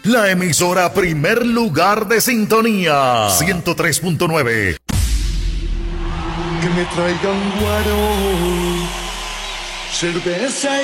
La emisora primer lugar de sintonía. 103.9. Que me traigan guaro, cerveza